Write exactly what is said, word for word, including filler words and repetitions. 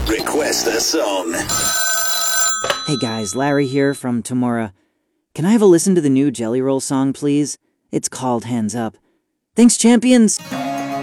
Request a song. Hey guys, Larry here from Tomorrow. Can I have a listen to the new Jelly Roll song, please? It's called Hands Up. Thanks, champions!